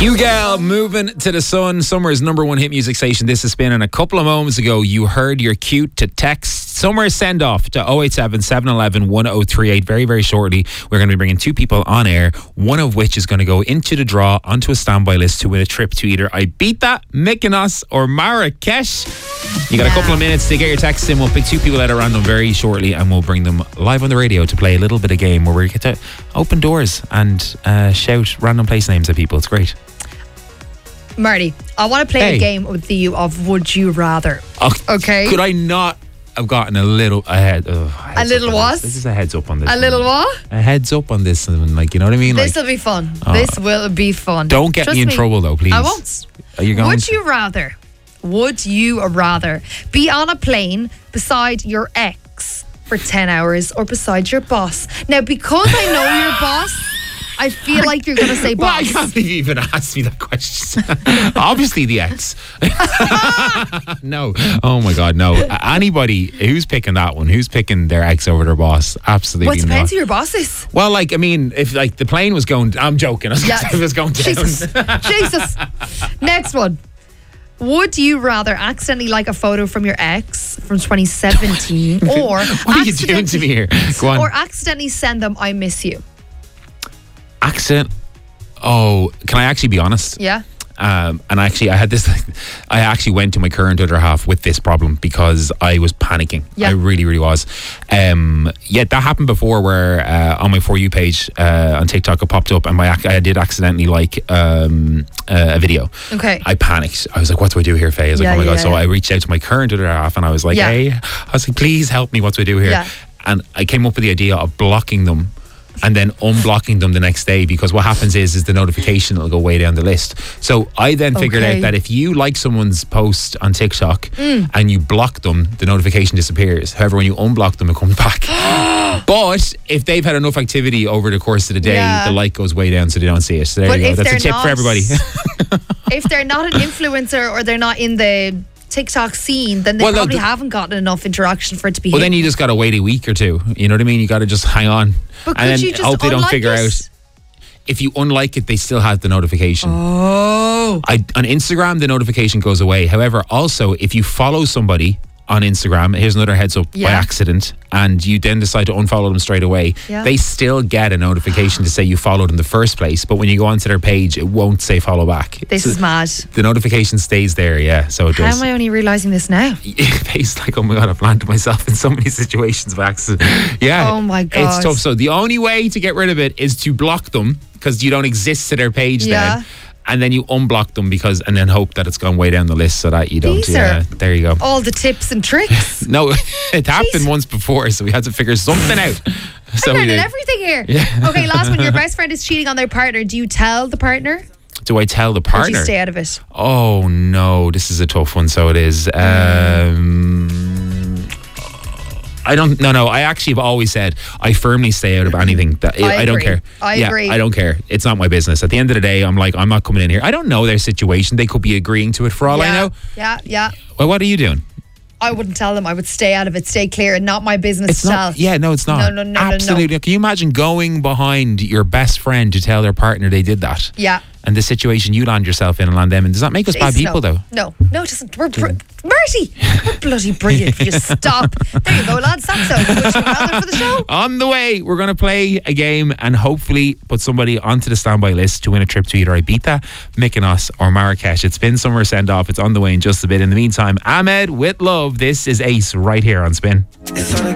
Hugo, moving to the sun, Summer's number one hit music station. This has been, and a couple of moments ago, you heard your cute to text Summer's send off to 087 711 1038. Very, very shortly, we're going to be bringing two people on air, one of which is going to go into the draw onto a standby list to win a trip to either Ibiza, Mykonos, or Marrakesh. You got a couple of minutes to get your texts in. We'll pick two people out at random very shortly, and we'll bring them live on the radio to play a little bit of game where we get to open doors and shout random place names at people. It's great. Marty, I want to play a game with you of Would You Rather. Okay. Could I not have gotten a little ahead? A little what? This is a heads up on this. A little what? A heads up on this. Like, you know what I mean? This will be fun. This will be fun. Don't get me in trouble though, please. I won't. Are you going Would you rather be on a plane beside your ex for 10 hours or beside your boss? Now, because I know your boss, I feel like you're going to say boss. Well, I can't believe you even asked me that question. Obviously the ex. No. Oh my God, no. Anybody who's picking that one, who's picking their ex over their boss, absolutely well, it depends not. who your boss is. Well, like, I mean, if like the plane was going, I'm joking. If it was going down. Jesus. Next one. Would you rather accidentally like a photo from your ex from 2017 or what are you doing to me here? Go on. Or accidentally send them I miss you? Accident. Oh, can I actually be honest? Yeah. And actually, I actually went to my current other half with this problem because I was panicking. Yeah. I really, really was. Yeah, that happened before where on my For You page on TikTok it popped up and I did accidentally like a video. Okay. I panicked. I was like, what do I do here, Faye? I was like, oh my God. So I reached out to my current other half and I was like, hey, I was like, please help me. What do I do here? Yeah. And I came up with the idea of blocking them and then unblocking them the next day, because what happens is the notification will go way down the list. So I then figured out that if you like someone's post on TikTok and you block them, the notification disappears. However, when you unblock them, it comes back. But if they've had enough activity over the course of the day, the like goes way down so they don't see it. So there you go. That's a tip for everybody. If they're not an influencer or they're not in the TikTok scene, then they probably haven't gotten enough interaction for it to be hit. Well, then you just got to wait a week or two. You know what I mean? You got to just hang on. But and could then you just hope they don't figure out. If you unlike it, they still have the notification. Oh. On Instagram, the notification goes away. However, also, if you follow somebody on Instagram, here's another heads up by accident, and you then decide to unfollow them straight away, they still get a notification to say you followed in the first place, but when you go onto their page, it won't say follow back. This is mad. The notification stays there, so it does. How am I only realising this now? It's like, oh my God, I've landed myself in so many situations by accident. Yeah. Oh my God. It's tough. So the only way to get rid of it is to block them, because you don't exist to their page then. And then you unblock them and then hope that it's gone way down the list so that you don't. There you go. All the tips and tricks. No, it happened once before, so we had to figure something out. I'm learning everything here. Yeah. Okay, last one. Your best friend is cheating on their partner. Do you tell the partner? Do I tell the partner? Or do you stay out of it? Oh no, this is a tough one. So it is. I don't. No. I actually have always said I firmly stay out of anything. I don't care. I agree. I don't care. It's not my business. At the end of the day, I'm like, I'm not coming in here. I don't know their situation. They could be agreeing to it for all I know. Yeah. Well, what are you doing? I wouldn't tell them. I would stay out of it, stay clear, and not my business to tell. Yeah, no, it's not. No. Absolutely. Can you imagine going behind your best friend to tell their partner they did that? Yeah. And the situation you land yourself in and land them in. Does that make us bad people, though? No, it doesn't. Marty, we're bloody brilliant. You stop. There you go, lads. That's so good for the show. On the way, we're going to play a game and hopefully put somebody onto the standby list to win a trip to either Ibiza, Mykonos, or Marrakesh. It's been Summer Send Off. It's on the way in just a bit. In the meantime, Ahmed with Love. This is Ace right here on Spin.